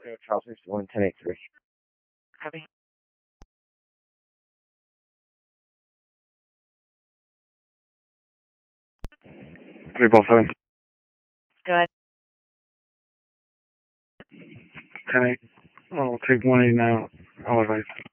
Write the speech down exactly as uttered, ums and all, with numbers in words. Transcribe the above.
Clear Charles sixty-one, ten eighty-three. Copy. three four seven. Go ahead. ten eight. I'll take one eighty-nine. Elevate.